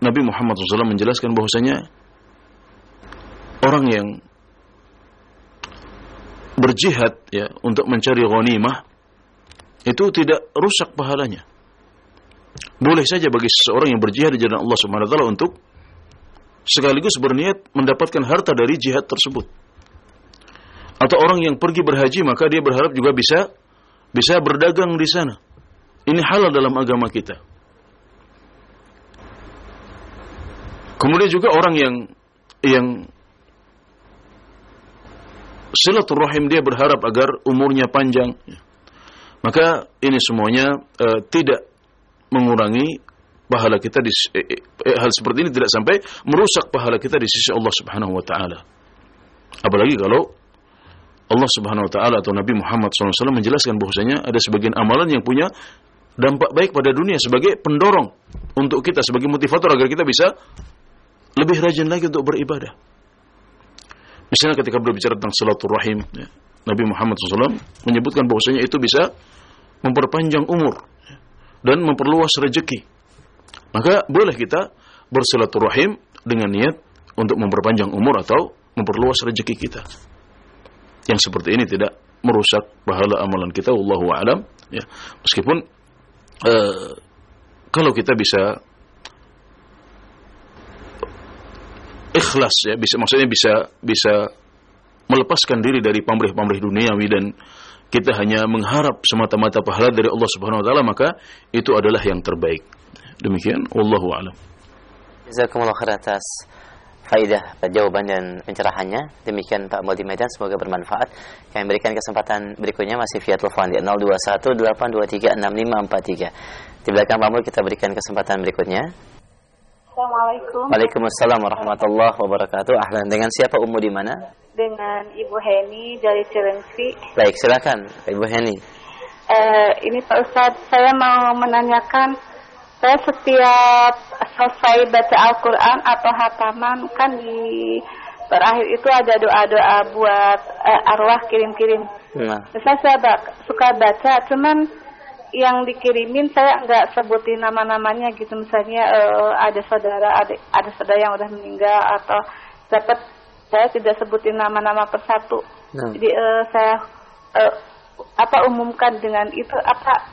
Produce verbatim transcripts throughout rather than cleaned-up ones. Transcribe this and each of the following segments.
Nabi Muhammad shallallahu alaihi wasallam menjelaskan bahwasanya orang yang berjihad ya untuk mencari ghanimah itu tidak rusak pahalanya. Boleh saja bagi seseorang yang berjihad di jalan Allah Subhanahu wa taala untuk sekaligus berniat mendapatkan harta dari jihad tersebut. Atau orang yang pergi berhaji maka dia berharap juga bisa bisa berdagang di sana. Ini halal dalam agama kita. Kemudian juga orang yang yang silaturahim dia berharap agar umurnya panjang. Maka ini semuanya uh, tidak mengurangi pahala kita di eh, eh, hal seperti ini tidak sampai merusak pahala kita di sisi Allah Subhanahu wa taala. Apalagi kalau Allah Subhanahu wa taala atau Nabi Muhammad shallallahu alaihi wasallam menjelaskan bahwasanya ada sebagian amalan yang punya dampak baik pada dunia sebagai pendorong untuk kita, sebagai motivator agar kita bisa lebih rajin lagi untuk beribadah. Misalnya ketika berbicara tentang silaturahim, ya, Nabi Muhammad shallallahu alaihi wasallam menyebutkan bahwasanya itu bisa memperpanjang umur ya, dan memperluas rezeki. Maka boleh kita bersilaturahim dengan niat untuk memperpanjang umur atau memperluas rezeki kita. Yang seperti ini tidak merusak pahala amalan kita, wallahu a'lam. Ya, meskipun uh, kalau kita bisa ikhlas ya, bisa maksudnya bisa bisa melepaskan diri dari pamrih-pamrih duniawi dan kita hanya mengharap semata-mata pahala dari Allah Subhanahu wa taala, maka itu adalah yang terbaik. Demikian wallahu a'lam. Jazakumullah khair atas faidah jawaban dan pencerahannya. Demikian Pak Mudi Medan, semoga bermanfaat. Kami berikan kesempatan berikutnya masih via telepon di nol dua satu delapan dua tiga enam lima empat tiga. Di belakang Pak Mudi kita berikan kesempatan berikutnya. Assalamualaikum. Waalaikumsalam warahmatullahi wabarakatuh. Ahlan, dengan siapa Ummu di mana? Dengan Ibu Heni dari Cilengsi. Baik, silakan Ibu Heni. Eh, ini Pak Ustadz, saya mau menanyakan, saya setiap selesai baca Al-Quran atau hataman kan di terakhir itu ada doa-doa buat eh, arwah kirim-kirim. Nah. Saya, saya bak- suka baca, cuman yang dikirimin saya nggak sebutin nama-namanya gitu. Misalnya uh, ada saudara, ada ada saudara yang udah meninggal atau dapat, saya tidak sebutin nama-nama persatu. Nah. Jadi uh, saya uh, apa umumkan dengan itu apa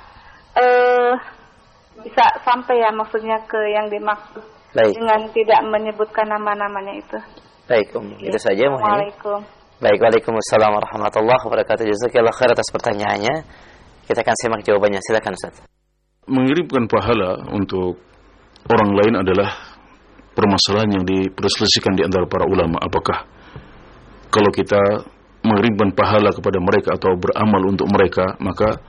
uh, bisa sampai ya maksudnya ke yang dimaksud. Baik. Dengan tidak menyebutkan nama-namanya itu. Baik, Ummu. Ya. Itu saja, Ummu. Waalaikumsalam. Baik, waalaikumsalam warahmatullahi wabarakatuh. Jazakallahu khair atas pertanyaannya. Kita akan simak jawabannya. Silakan Ustaz. Mengirimkan pahala untuk orang lain adalah permasalahan yang diperselisihkan di antara para ulama. Apakah kalau kita mengirimkan pahala kepada mereka atau beramal untuk mereka, maka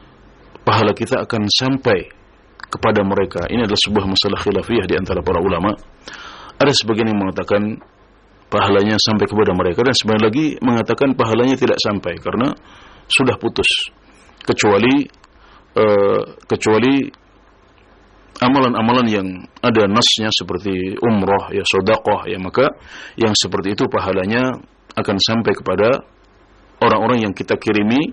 pahala kita akan sampai kepada mereka. Ini adalah sebuah masalah khilafiyah di antara para ulama. Ada sebagian yang mengatakan pahalanya sampai kepada mereka, dan sebagian lagi mengatakan pahalanya tidak sampai karena sudah putus. kecuali uh, kecuali amalan-amalan yang ada nasnya seperti umrah ya, sedekah ya, maka yang seperti itu pahalanya akan sampai kepada orang-orang yang kita kirimi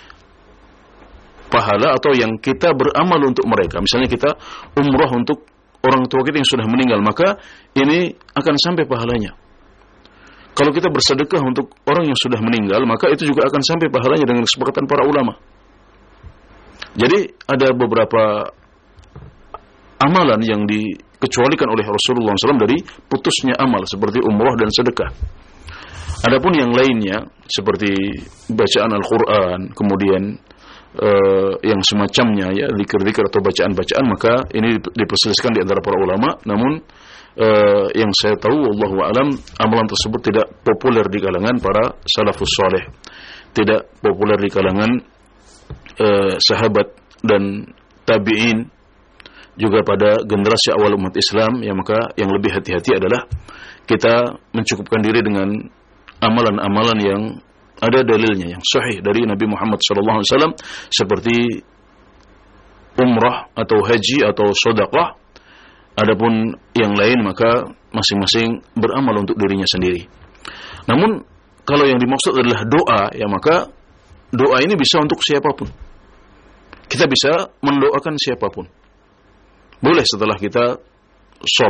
pahala atau yang kita beramal untuk mereka. Misalnya kita umrah untuk orang tua kita yang sudah meninggal, maka ini akan sampai pahalanya. Kalau kita bersedekah untuk orang yang sudah meninggal, maka itu juga akan sampai pahalanya dengan kesepakatan para ulama. Jadi ada beberapa amalan yang dikecualikan oleh Rasulullah shallallahu alaihi wasallam dari putusnya amal seperti umrah dan sedekah. Adapun yang lainnya seperti bacaan Al-Quran, kemudian uh, yang semacamnya ya, zikir-zikir atau bacaan-bacaan, maka ini diperselisihkan di antara para ulama. Namun uh, yang saya tahu, wallahu a'lam, amalan tersebut tidak populer di kalangan para salafus saleh, tidak populer di kalangan uh, sahabat dan tabi'in, juga pada generasi awal umat Islam. Ya, maka yang lebih hati-hati adalah kita mencukupkan diri dengan amalan-amalan yang ada dalilnya, yang sahih dari Nabi Muhammad sallallahu alaihi wasallam, seperti umrah atau haji atau sedekah. Adapun yang lain maka masing-masing beramal untuk dirinya sendiri. Namun kalau yang dimaksud adalah doa, ya maka doa ini bisa untuk siapapun. Kita bisa mendoakan siapapun. Boleh setelah kita sholat